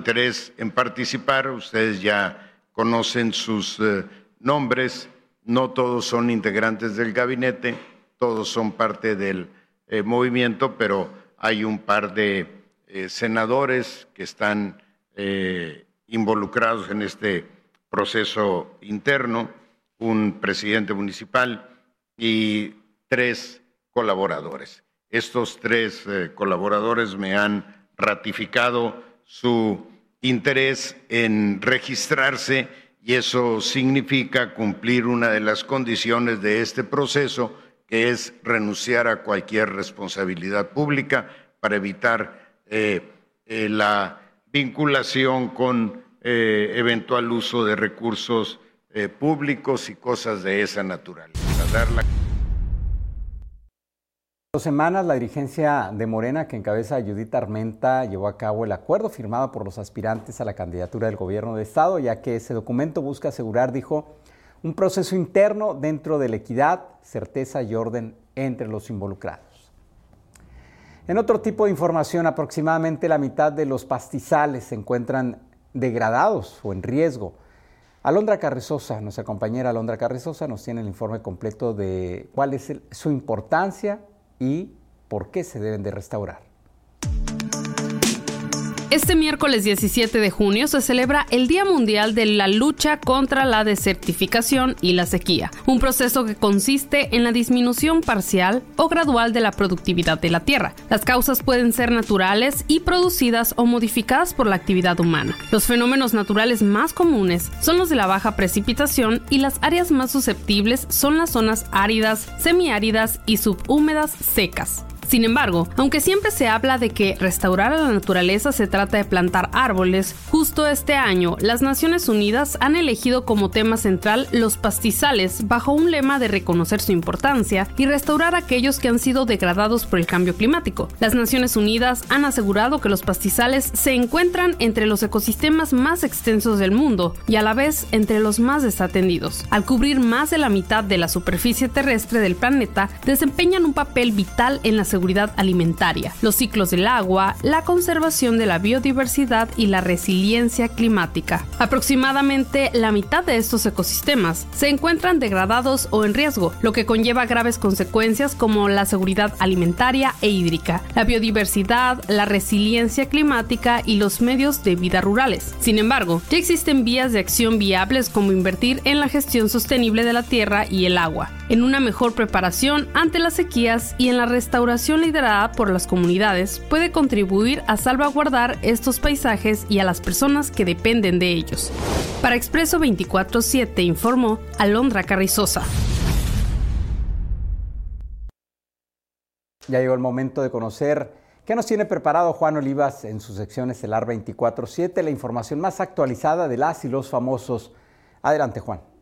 interés en participar. Ustedes ya conocen sus nombres. No todos son integrantes del gabinete, todos son parte del movimiento, pero hay un par de senadores que están involucrados en este proceso interno, un presidente municipal y 3 colaboradores. Estos 3 colaboradores me han ratificado su interés en registrarse y eso significa cumplir una de las condiciones de este proceso, que es renunciar a cualquier responsabilidad pública para evitar la vinculación con eventual uso de recursos públicos y cosas de esa naturaleza. 2 semanas, la dirigencia de Morena, que encabeza Judith Armenta, llevó a cabo el acuerdo firmado por los aspirantes a la candidatura del gobierno de Estado, ya que ese documento busca asegurar, dijo, un proceso interno dentro de la equidad, certeza y orden entre los involucrados. En otro tipo de información, aproximadamente la mitad de los pastizales se encuentran degradados o en riesgo. Alondra Carrizosa, nuestra compañera Alondra Carrizosa, nos tiene el informe completo de cuál es su importancia y por qué se deben de restaurar. Este miércoles 17 de junio se celebra el Día Mundial de la Lucha contra la Desertificación y la Sequía, un proceso que consiste en la disminución parcial o gradual de la productividad de la tierra. Las causas pueden ser naturales y producidas o modificadas por la actividad humana. Los fenómenos naturales más comunes son los de la baja precipitación y las áreas más susceptibles son las zonas áridas, semiáridas y subhúmedas secas. Sin embargo, aunque siempre se habla de que restaurar a la naturaleza se trata de plantar árboles, justo este año las Naciones Unidas han elegido como tema central los pastizales bajo un lema de reconocer su importancia y restaurar aquellos que han sido degradados por el cambio climático. Las Naciones Unidas han asegurado que los pastizales se encuentran entre los ecosistemas más extensos del mundo y a la vez entre los más desatendidos. Al cubrir más de la mitad de la superficie terrestre del planeta, desempeñan un papel vital en la seguridad alimentaria, los ciclos del agua, la conservación de la biodiversidad y la resiliencia climática. Aproximadamente la mitad de estos ecosistemas se encuentran degradados o en riesgo, lo que conlleva graves consecuencias como la seguridad alimentaria e hídrica, la biodiversidad, la resiliencia climática y los medios de vida rurales. Sin embargo, ya existen vías de acción viables como invertir en la gestión sostenible de la tierra y el agua, en una mejor preparación ante las sequías y en la restauración liderada por las comunidades puede contribuir a salvaguardar estos paisajes y a las personas que dependen de ellos. Para Expreso 24/7 informó Alondra Carrizosa. Ya llegó el momento de conocer qué nos tiene preparado Juan Olivas en sus secciones Estelar 24/7, la información más actualizada de las y los famosos. Adelante, Juan.